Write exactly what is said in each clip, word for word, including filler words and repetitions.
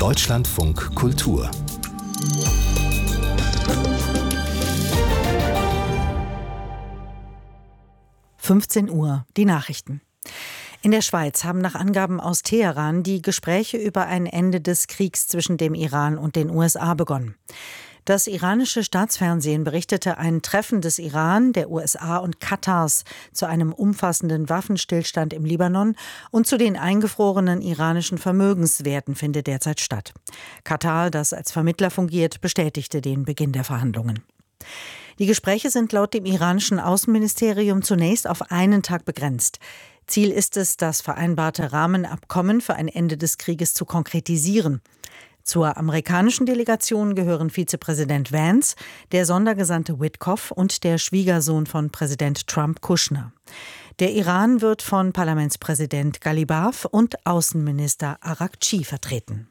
Deutschlandfunk Kultur. fünfzehn Uhr, die Nachrichten. In der Schweiz haben nach Angaben aus Teheran die Gespräche über ein Ende des Kriegs zwischen dem Iran und den U S A begonnen. Das iranische Staatsfernsehen berichtete ein Treffen des Iran, der U S A und Katars zu einem umfassenden Waffenstillstand im Libanon und zu den eingefrorenen iranischen Vermögenswerten findet derzeit statt. Katar, das als Vermittler fungiert, bestätigte den Beginn der Verhandlungen. Die Gespräche sind laut dem iranischen Außenministerium zunächst auf einen Tag begrenzt. Ziel ist es, das vereinbarte Rahmenabkommen für ein Ende des Krieges zu konkretisieren. Zur amerikanischen Delegation gehören Vizepräsident Vance, der Sondergesandte Witkoff und der Schwiegersohn von Präsident Trump, Kushner. Der Iran wird von Parlamentspräsident Ghalibaf und Außenminister Araghchi vertreten.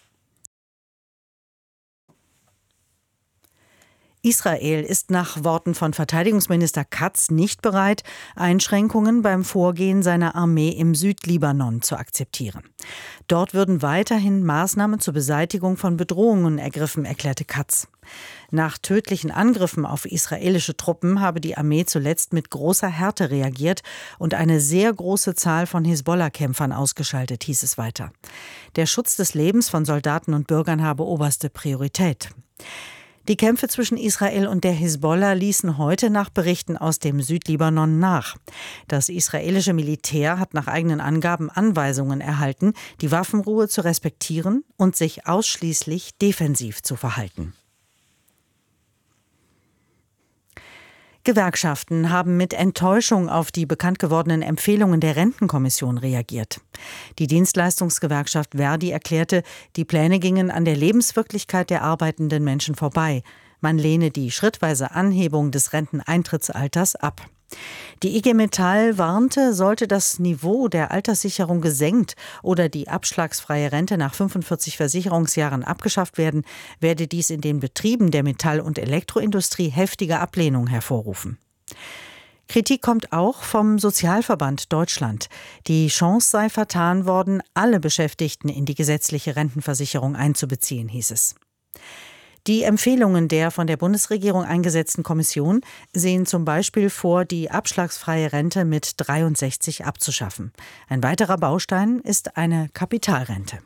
Israel ist nach Worten von Verteidigungsminister Katz nicht bereit, Einschränkungen beim Vorgehen seiner Armee im Südlibanon zu akzeptieren. Dort würden weiterhin Maßnahmen zur Beseitigung von Bedrohungen ergriffen, erklärte Katz. Nach tödlichen Angriffen auf israelische Truppen habe die Armee zuletzt mit großer Härte reagiert und eine sehr große Zahl von Hisbollah-Kämpfern ausgeschaltet, hieß es weiter. Der Schutz des Lebens von Soldaten und Bürgern habe oberste Priorität. Die Kämpfe zwischen Israel und der Hisbollah ließen heute nach Berichten aus dem Südlibanon nach. Das israelische Militär hat nach eigenen Angaben Anweisungen erhalten, die Waffenruhe zu respektieren und sich ausschließlich defensiv zu verhalten. Gewerkschaften haben mit Enttäuschung auf die bekannt gewordenen Empfehlungen der Rentenkommission reagiert. Die Dienstleistungsgewerkschaft Verdi erklärte, die Pläne gingen an der Lebenswirklichkeit der arbeitenden Menschen vorbei. Man lehne die schrittweise Anhebung des Renteneintrittsalters ab. Die I G Metall warnte, sollte das Niveau der Alterssicherung gesenkt oder die abschlagsfreie Rente nach fünfundvierzig Versicherungsjahren abgeschafft werden, werde dies in den Betrieben der Metall- und Elektroindustrie heftige Ablehnung hervorrufen. Kritik kommt auch vom Sozialverband Deutschland. Die Chance sei vertan worden, alle Beschäftigten in die gesetzliche Rentenversicherung einzubeziehen, hieß es. Die Empfehlungen der von der Bundesregierung eingesetzten Kommission sehen zum Beispiel vor, die abschlagsfreie Rente mit dreiundsechzig abzuschaffen. Ein weiterer Baustein ist eine Kapitalrente.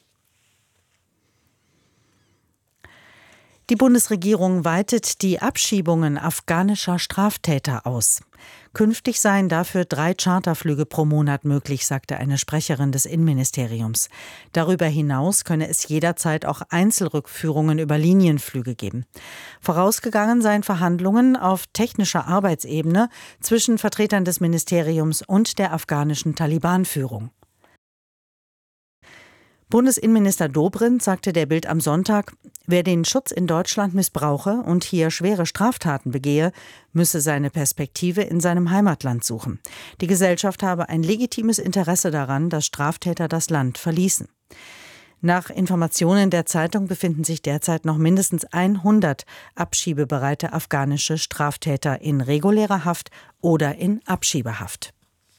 Die Bundesregierung weitet die Abschiebungen afghanischer Straftäter aus. Künftig seien dafür drei Charterflüge pro Monat möglich, sagte eine Sprecherin des Innenministeriums. Darüber hinaus könne es jederzeit auch Einzelrückführungen über Linienflüge geben. Vorausgegangen seien Verhandlungen auf technischer Arbeitsebene zwischen Vertretern des Ministeriums und der afghanischen Taliban-Führung. Bundesinnenminister Dobrindt sagte der Bild am Sonntag, wer den Schutz in Deutschland missbrauche und hier schwere Straftaten begehe, müsse seine Perspektive in seinem Heimatland suchen. Die Gesellschaft habe ein legitimes Interesse daran, dass Straftäter das Land verließen. Nach Informationen der Zeitung befinden sich derzeit noch mindestens hundert abschiebebereite afghanische Straftäter in regulärer Haft oder in Abschiebehaft.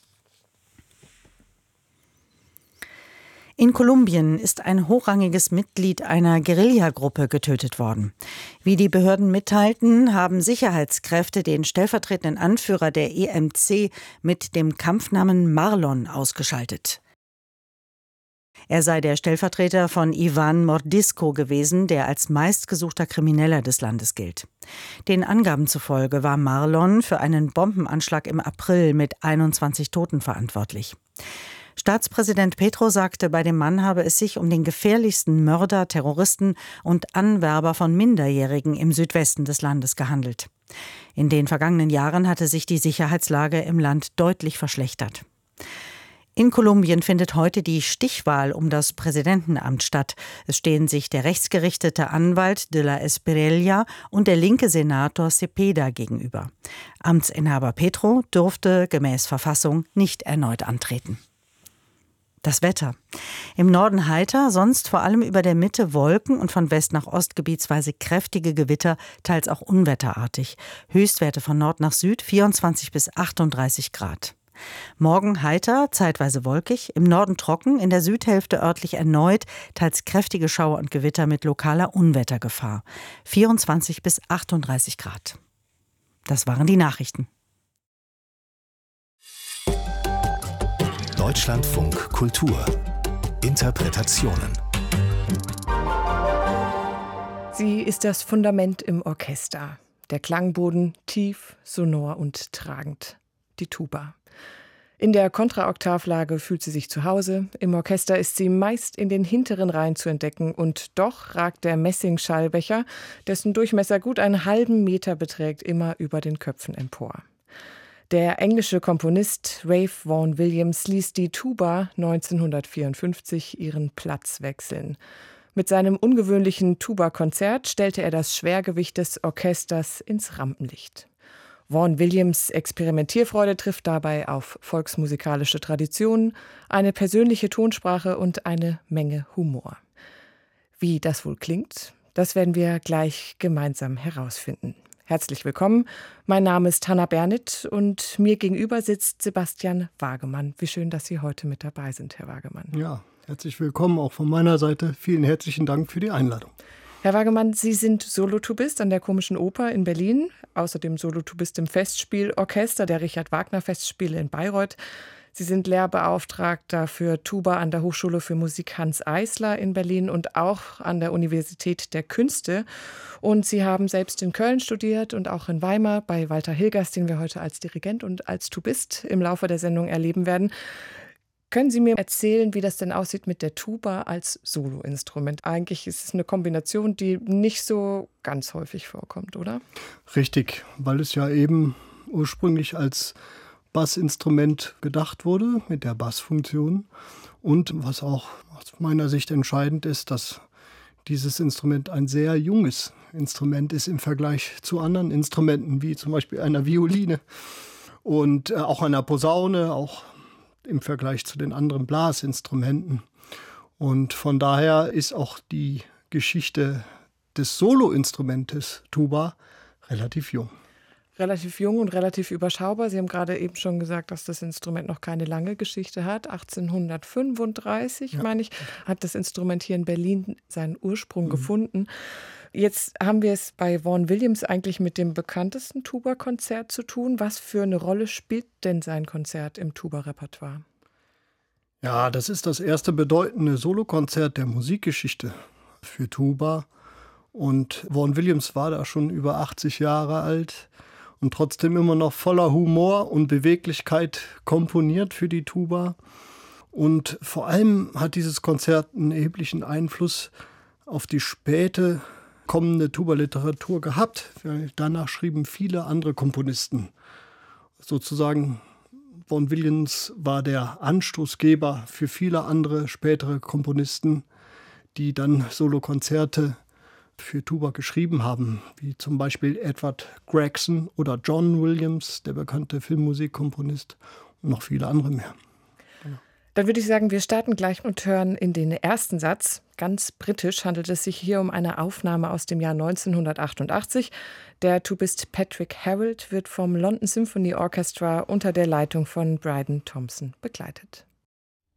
In Kolumbien ist ein hochrangiges Mitglied einer Guerillagruppe getötet worden. Wie die Behörden mitteilten, haben Sicherheitskräfte den stellvertretenden Anführer der E M C mit dem Kampfnamen Marlon ausgeschaltet. Er sei der Stellvertreter von Iván Mordisco gewesen, der als meistgesuchter Krimineller des Landes gilt. Den Angaben zufolge war Marlon für einen Bombenanschlag im April mit einundzwanzig Toten verantwortlich. Staatspräsident Petro sagte, bei dem Mann habe es sich um den gefährlichsten Mörder, Terroristen und Anwerber von Minderjährigen im Südwesten des Landes gehandelt. In den vergangenen Jahren hatte sich die Sicherheitslage im Land deutlich verschlechtert. In Kolumbien findet heute die Stichwahl um das Präsidentenamt statt. Es stehen sich der rechtsgerichtete Anwalt de la Espriella und der linke Senator Cepeda gegenüber. Amtsinhaber Petro durfte gemäß Verfassung nicht erneut antreten. Das Wetter. Im Norden heiter, sonst vor allem über der Mitte Wolken und von West nach Ost gebietsweise kräftige Gewitter, teils auch unwetterartig. Höchstwerte von Nord nach Süd vierundzwanzig bis achtunddreißig Grad. Morgen heiter, zeitweise wolkig, im Norden trocken, in der Südhälfte örtlich erneut, teils kräftige Schauer und Gewitter mit lokaler Unwettergefahr. vierundzwanzig bis achtunddreißig Grad. Das waren die Nachrichten. Deutschlandfunk Kultur. Interpretationen. Sie ist das Fundament im Orchester. Der Klangboden tief, sonor und tragend. Die Tuba. In der Kontraoktavlage fühlt sie sich zu Hause. Im Orchester ist sie meist in den hinteren Reihen zu entdecken. Und doch ragt der Messingschallbecher, dessen Durchmesser gut einen halben Meter beträgt, immer über den Köpfen empor. Der englische Komponist Ralph Vaughan Williams ließ die Tuba neunzehnhundertvierundfünfzig ihren Platz wechseln. Mit seinem ungewöhnlichen Tuba-Konzert stellte er das Schwergewicht des Orchesters ins Rampenlicht. Vaughan Williams' Experimentierfreude trifft dabei auf volksmusikalische Traditionen, eine persönliche Tonsprache und eine Menge Humor. Wie das wohl klingt, das werden wir gleich gemeinsam herausfinden. Herzlich willkommen, mein Name ist Hanna Bernit und mir gegenüber sitzt Sebastian Wagemann. Wie schön, dass Sie heute mit dabei sind, Herr Wagemann. Ja, herzlich willkommen auch von meiner Seite. Vielen herzlichen Dank für die Einladung. Herr Wagemann, Sie sind Solotubist an der Komischen Oper in Berlin, außerdem Solotubist im Festspielorchester der Richard-Wagner-Festspiele in Bayreuth. Sie sind Lehrbeauftragter für Tuba an der Hochschule für Musik Hanns Eisler in Berlin und auch an der Universität der Künste. Und Sie haben selbst in Köln studiert und auch in Weimar bei Walter Hilgers, den wir heute als Dirigent und als Tubist im Laufe der Sendung erleben werden. Können Sie mir erzählen, wie das denn aussieht mit der Tuba als Soloinstrument? Eigentlich ist es eine Kombination, die nicht so ganz häufig vorkommt, oder? Richtig, weil es ja eben ursprünglich als Bassinstrument gedacht wurde, mit der Bassfunktion. Und was auch aus meiner Sicht entscheidend ist, dass dieses Instrument ein sehr junges Instrument ist im Vergleich zu anderen Instrumenten, wie zum Beispiel einer Violine und auch einer Posaune, auch im Vergleich zu den anderen Blasinstrumenten. Und von daher ist auch die Geschichte des Soloinstrumentes Tuba relativ jung. Relativ jung und relativ überschaubar. Sie haben gerade eben schon gesagt, dass das Instrument noch keine lange Geschichte hat. achtzehnhundertfünfunddreißig, ja. meine ich, hat das Instrument hier in Berlin seinen Ursprung mhm. gefunden. Jetzt haben wir es bei Vaughan Williams eigentlich mit dem bekanntesten Tuba-Konzert zu tun. Was für eine Rolle spielt denn sein Konzert im Tuba-Repertoire? Ja, das ist das erste bedeutende Solokonzert der Musikgeschichte für Tuba. Und Vaughan Williams war da schon über achtzig Jahre alt und trotzdem immer noch voller Humor und Beweglichkeit komponiert für die Tuba. Und vor allem hat dieses Konzert einen erheblichen Einfluss auf die späte kommende Tuba-Literatur gehabt. Danach schrieben viele andere Komponisten. Sozusagen, Vaughan Williams war der Anstoßgeber für viele andere spätere Komponisten, die dann Solokonzerte für Tuba geschrieben haben, wie zum Beispiel Edward Gregson oder John Williams, der bekannte Filmmusikkomponist, und noch viele andere mehr. Dann würde ich sagen, wir starten gleich und hören in den ersten Satz. Ganz britisch handelt es sich hier um eine Aufnahme aus dem Jahr neunzehnhundertachtundachtzig. Der Tubist Patrick Harrold wird vom London Symphony Orchestra unter der Leitung von Bryden Thompson begleitet.